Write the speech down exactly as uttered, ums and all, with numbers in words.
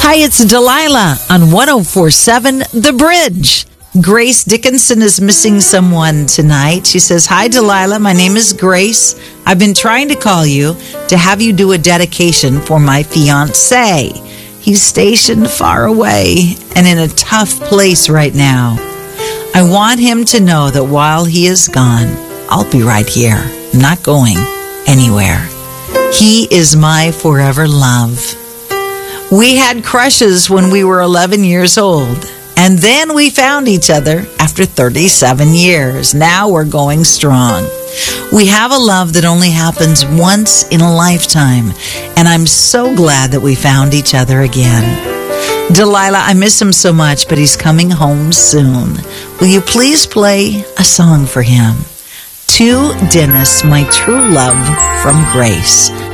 Hi, it's Delilah on one oh four point seven The Bridge. Grace Dickinson is missing someone tonight. She says, "Hi, Delilah. My name is Grace. I've been trying to call you to have you do a dedication for my fiancé. He's stationed far away and in a tough place right now. I want him to know that while he is gone, I'll be right here. I'm not going anywhere. He is my forever love. We had crushes when we were eleven years old. And then we found each other after thirty-seven years. Now we're going strong. We have a love that only happens once in a lifetime. And I'm so glad that we found each other again. Delilah, I miss him so much, but he's coming home soon. Will you please play a song for him? To Dennis, my true love, from Grace."